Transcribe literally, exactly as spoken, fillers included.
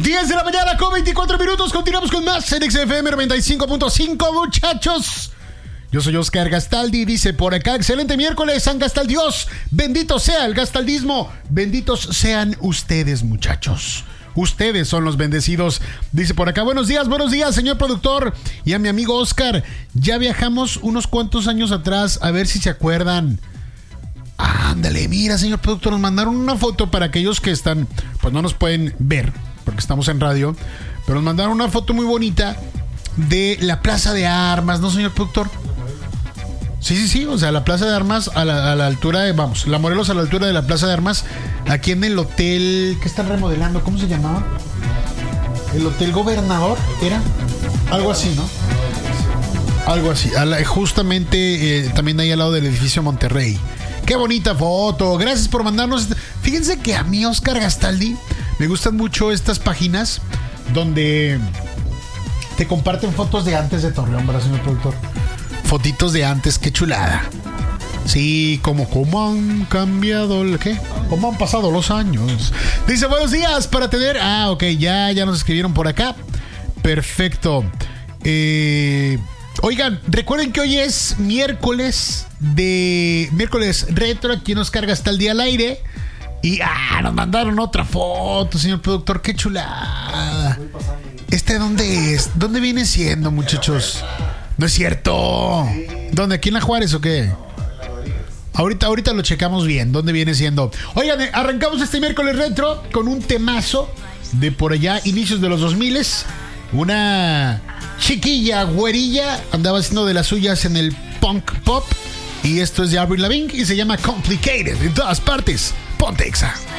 diez de la mañana con veinticuatro minutos. Continuamos con más en X F M noventa y cinco punto cinco, muchachos. Yo soy Oscar Gastaldi, dice por acá, excelente miércoles, San Gastaldios. Bendito sea el gastaldismo. Benditos sean ustedes, muchachos. Ustedes son los bendecidos. Dice por acá, buenos días, buenos días, señor productor. Y a mi amigo Oscar, ya viajamos unos cuantos años atrás, a ver si se acuerdan. Ándale, mira, señor productor, nos mandaron una foto para aquellos que están, pues no nos pueden ver, porque estamos en radio, pero nos mandaron una foto muy bonita de la Plaza de Armas, ¿no, señor productor? Sí, sí, sí, o sea, la Plaza de Armas a la, a la altura de, vamos, la Morelos a la altura de la Plaza de Armas, aquí en el hotel, ¿qué están remodelando? ¿Cómo se llamaba? El Hotel Gobernador, ¿era? Algo así, ¿no? Algo así, a la, justamente eh, también ahí al lado del edificio Monterrey. Qué bonita foto, gracias por mandarnos. Fíjense que a mí, Oscar Gastaldi, me gustan mucho estas páginas donde te comparten fotos de antes de Torreón, ¿verdad, señor productor? Fotitos de antes, qué chulada. Sí, como cómo han cambiado el qué, cómo han pasado los años. Dice, buenos días para tener. Ah, ok, ya, ya nos escribieron por acá. Perfecto. Eh, oigan, recuerden que hoy es miércoles de miércoles retro. Aquí nos carga hasta el día al aire. Y ah, nos mandaron otra foto, señor productor, qué chulada. ¿Este dónde es? ¿Dónde viene siendo, muchachos? No es cierto. ¿Dónde? ¿Aquí en La Juárez o qué? Ahorita, ahorita lo checamos bien. ¿Dónde viene siendo? Oigan, arrancamos este miércoles retro con un temazo de por allá, inicios de los dos miles. Una chiquilla güerilla andaba haciendo de las suyas en el punk pop. Y esto es de Avril Lavigne y se llama Complicated. En todas partes, ponte Exa.